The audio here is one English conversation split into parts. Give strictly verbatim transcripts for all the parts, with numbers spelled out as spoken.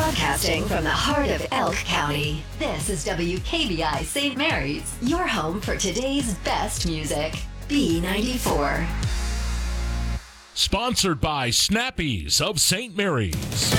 Broadcasting from the heart of Elk County, this is W K B I Saint Mary's, your home for today's best music. B ninety-four. Sponsored by Snappies of Saint Mary's.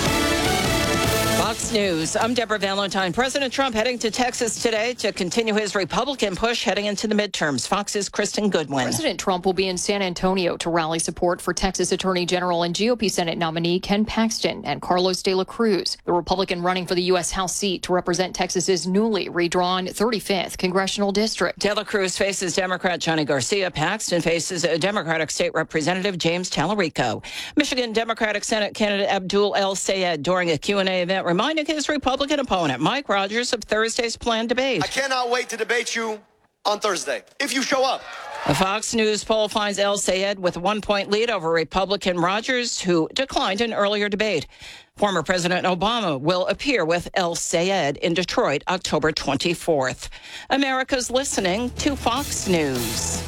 Fox News. I'm Deborah Valentine. President Trump heading to Texas today to continue his Republican push heading into the midterms. Fox's Kristen Goodwin. President Trump will be in San Antonio to rally support for Texas Attorney General and G O P Senate nominee Ken Paxton and Carlos de la Cruz, the Republican running for the U S House seat to represent Texas's newly redrawn thirty-fifth congressional district. De la Cruz faces Democrat Johnny Garcia. Paxton faces a Democratic State Representative James Tallarico. Michigan Democratic Senate candidate Abdul El Sayed during a Q and A event reminding his Republican opponent, Mike Rogers, of Thursday's planned debate. I cannot wait to debate you on Thursday, if you show up. A Fox News poll finds El Sayed with a one-point lead over Republican Rogers, who declined an earlier debate. Former President Obama will appear with El Sayed in Detroit October twenty-fourth. America's listening to Fox News.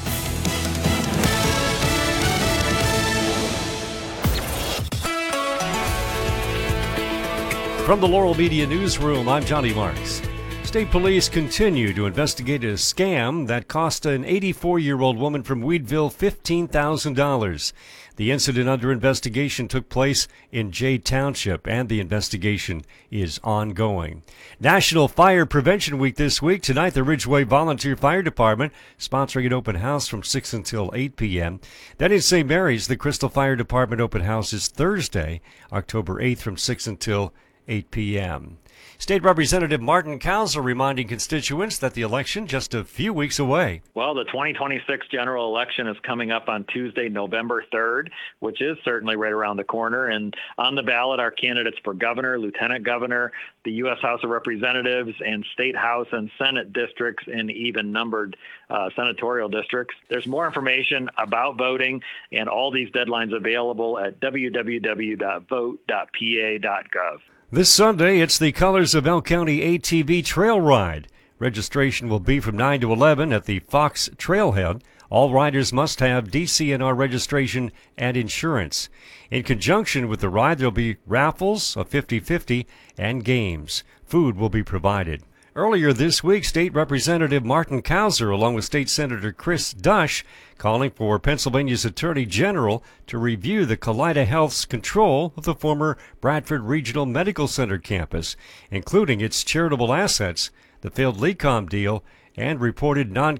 From the Laurel Media Newsroom, I'm Johnny Marks. State police continue to investigate a scam that cost an eighty-four-year-old woman from Weedville fifteen thousand dollars. The incident under investigation took place in Jay Township, and the investigation is ongoing. National Fire Prevention Week this week. Tonight, the Ridgeway Volunteer Fire Department sponsoring an open house from six until eight p.m. Then in Saint Mary's, the Crystal Fire Department open house is Thursday, October eighth from six until eight p.m. State Representative Martin Kauser reminding constituents that the election just a few weeks away. Well, the twenty twenty-six general election is coming up on Tuesday, November third, which is certainly right around the corner. And on the ballot are candidates for governor, lieutenant governor, the U S House of Representatives, and state House and Senate districts in even-numbered uh, senatorial districts. There's more information about voting and all these deadlines available at w w w dot vote dot p a dot gov. This Sunday, it's the Colors of Elk County A T V Trail Ride. Registration will be from nine to eleven at the Fox Trailhead. All riders must have D C N R registration and insurance. In conjunction with the ride, there will be raffles, a fifty-fifty, and games. Food will be provided. Earlier this week, State Representative Martin Kauser, along with State Senator Chris Dush, calling for Pennsylvania's Attorney General to review the Kaleida Health's control of the former Bradford Regional Medical Center campus, including its charitable assets, the failed LECOM deal, and reported non